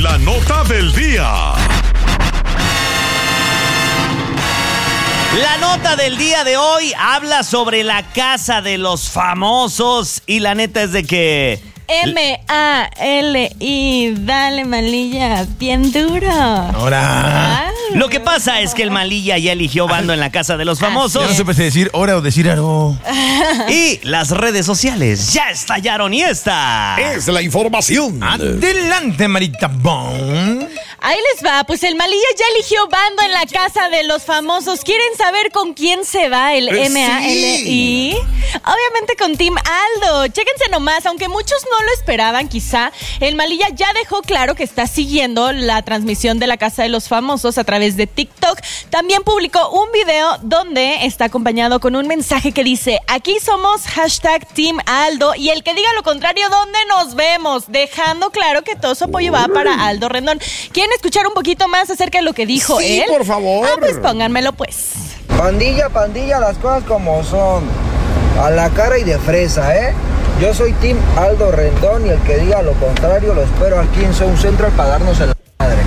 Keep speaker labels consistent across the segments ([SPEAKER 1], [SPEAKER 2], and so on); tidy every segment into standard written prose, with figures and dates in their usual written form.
[SPEAKER 1] La nota del día.
[SPEAKER 2] La nota del día de hoy habla sobre la casa de los famosos y la neta es de que...
[SPEAKER 3] M-A-L-I, dale Malilla, bien duro.
[SPEAKER 4] Ahora.
[SPEAKER 2] Lo que pasa es que el Malilla ya eligió bando en la casa de los famosos.
[SPEAKER 4] Ya no supe si decir hora o decir aro.
[SPEAKER 2] Y las redes sociales ya estallaron y esta
[SPEAKER 1] Es la información.
[SPEAKER 4] Adelante, Marita Bon.
[SPEAKER 3] Ahí les va, pues el Malilla ya eligió bando en la casa de los famosos. ¿Quieren saber con quién se va el M-A-L-I? Obviamente con Team Aldo. Chéquense nomás, aunque muchos no lo esperaban quizá, el Malilla ya dejó claro que está siguiendo la transmisión de la casa de los famosos a través de TikTok. También publicó un video donde está acompañado con un mensaje que dice: aquí somos #Team Aldo y el que diga lo contrario, ¿dónde nos vemos? Dejando claro que todo su apoyo va para Aldo Rendón. ¿Quieren escuchar un poquito más acerca de lo que dijo él?
[SPEAKER 1] Sí, por favor.
[SPEAKER 3] Pues pónganmelo pues.
[SPEAKER 5] Pandilla, las cosas como son. A la cara y de fresa, ¿eh? Yo soy Team Aldo Rendón y el que diga lo contrario lo espero aquí en Show Central para darnos en la madre.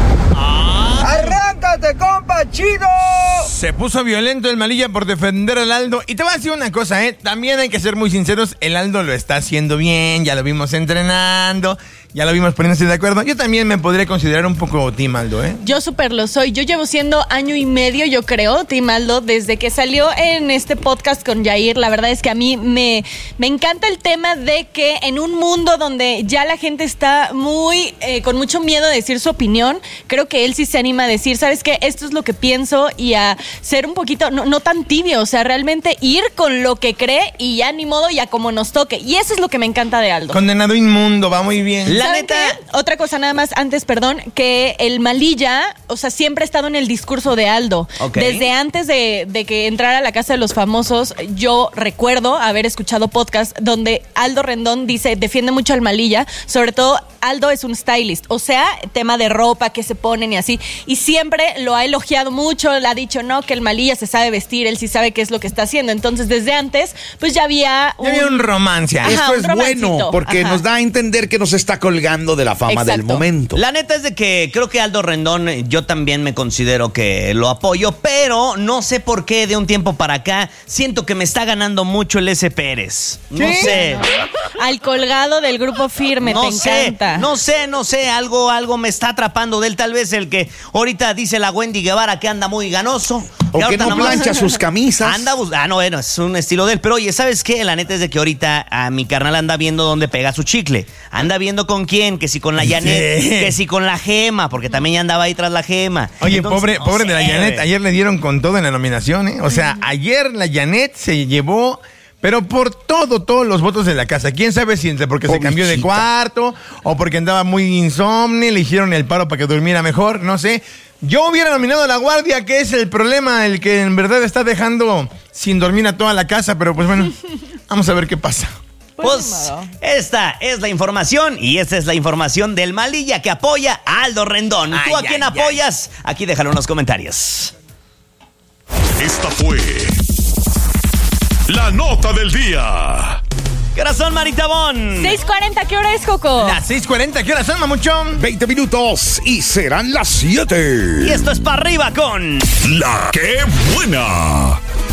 [SPEAKER 5] ¡Arráncate, compa, chido!
[SPEAKER 4] Se puso violento el Malilla por defender al Aldo. Y te voy a decir una cosa, también hay que ser muy sinceros. El Aldo lo está haciendo bien, ya lo vimos entrenando, ya lo vimos poniéndose de acuerdo. Yo también me podría considerar un poco Team Aldo,
[SPEAKER 3] Yo súper lo soy. Yo llevo siendo año y medio, yo creo, Team Aldo, desde que salió en este podcast con Yair. La verdad es que a mí me encanta el tema de que en un mundo donde ya la gente está muy con mucho miedo de decir su opinión, creo que él sí se anima a decir, ¿sabes qué? Esto es lo que pienso, y a ser un poquito, no tan tibio, o sea, realmente ir con lo que cree y ya ni modo, ya como nos toque. Y eso es lo que me encanta de Aldo.
[SPEAKER 4] Condenado inmundo, va muy bien.
[SPEAKER 2] La neta...
[SPEAKER 3] Otra cosa nada más antes, perdón, que el Malilla, o sea, siempre ha estado en el discurso de Aldo.
[SPEAKER 2] Okay.
[SPEAKER 3] Desde antes de que entrara a la casa de los famosos, yo recuerdo haber escuchado podcast donde Aldo Rendón defiende mucho al Malilla, sobre todo Aldo es un stylist, o sea, tema de ropa que se ponen y así, y siempre lo ha elogiado mucho, le ha dicho, no, que el Malilla se sabe vestir, él sí sabe qué es lo que está haciendo. Entonces, desde antes, pues ya había
[SPEAKER 4] un romance.
[SPEAKER 3] Ajá,
[SPEAKER 1] Esto
[SPEAKER 3] un
[SPEAKER 1] es
[SPEAKER 3] romancito.
[SPEAKER 1] bueno, porque
[SPEAKER 3] Ajá.
[SPEAKER 1] nos da a entender que nos está colgando de la fama
[SPEAKER 3] Exacto.
[SPEAKER 1] del momento.
[SPEAKER 2] La neta es de que creo que Aldo Rendón, yo también me considero que lo apoyo, pero no sé por qué de un tiempo para acá siento que me está ganando mucho el S. Pérez. No sé.
[SPEAKER 3] Al colgado del grupo Firme, te encanta.
[SPEAKER 2] No sé, algo me está atrapando de él. Tal vez el que ahorita dice la Wendy Guevara que anda muy ganoso.
[SPEAKER 1] O que no plancha sus camisas.
[SPEAKER 2] Bueno, es un estilo de él. Pero oye, ¿sabes qué? La neta es de que ahorita a mi carnal anda viendo dónde pega su chicle. Anda viendo con quién, que si con la Janet, que si con la Gema, porque también ya andaba ahí tras la Gema.
[SPEAKER 4] Oye,
[SPEAKER 2] Entonces,
[SPEAKER 4] pobre de la Janet, ayer le dieron con todo en la nominación, O sea, ayer la Janet se llevó, pero por todos los votos de la casa. ¿Quién sabe si entre porque se cambió de cuarto o porque andaba muy insomne, le hicieron el paro para que durmiera mejor? No sé. Yo hubiera nominado a La Guardia, que es el problema, el que en verdad está dejando sin dormir a toda la casa, pero pues bueno, vamos a ver qué pasa.
[SPEAKER 2] Pues esta es la información y esta es la información del Malilla que apoya a Aldo Rendón. ¿Tú a quién apoyas? Aquí déjalo en los comentarios.
[SPEAKER 1] Esta fue la nota del día.
[SPEAKER 2] ¿Qué hora son, Marita Bon?
[SPEAKER 3] 6:40, ¿qué hora es, Coco?
[SPEAKER 4] Las 6:40, ¿qué hora son, mamuchón?
[SPEAKER 1] 20 minutos y serán las 7.
[SPEAKER 2] Y esto es para arriba con...
[SPEAKER 1] La que buena.